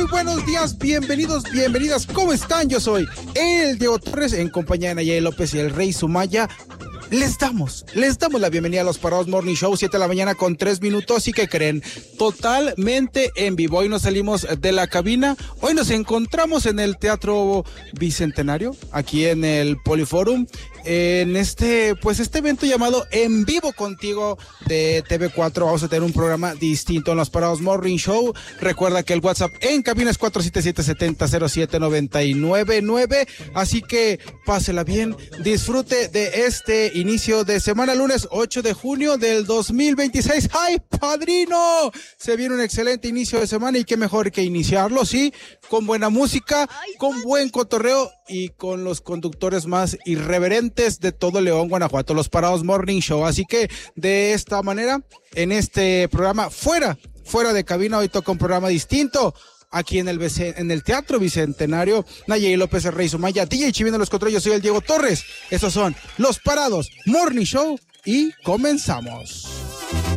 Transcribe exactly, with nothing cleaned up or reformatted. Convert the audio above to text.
buenos días, bienvenidos, bienvenidas, ¿cómo están? Yo soy el Diego Torres, en compañía de Nayeli López y el Rey Sumaya. Les damos, les damos la bienvenida a los Parados Morning Show, siete de la mañana con tres minutos. ¿Y qué creen? Totalmente en vivo. Hoy nos salimos de la cabina, hoy nos encontramos en el Teatro Bicentenario, aquí en el Poliforum, en este, pues este evento llamado En Vivo Contigo de T V cuatro. Vamos a tener un programa distinto en los Parados Morning Show. Recuerda que el WhatsApp en cabina es cuatro siete siete, siete cero, cero siete nueve nueve nueve, así que pásela bien, disfrute de este inicio de semana, lunes ocho de junio del dos mil veintiséis. ¡Ay, padrino! Se viene un excelente inicio de semana y qué mejor que iniciarlo, sí, con buena música, con buen cotorreo y con los conductores más irreverentes de todo León, Guanajuato, los Parados Morning Show. Así que de esta manera, en este programa fuera, fuera de cabina, hoy toca un programa distinto. Aquí en el en el Teatro Bicentenario, Nayeli López, el Rey Sumaya, D J Chivino los controles, yo soy el Diego Torres. Estos son los Parados Morning Show y comenzamos.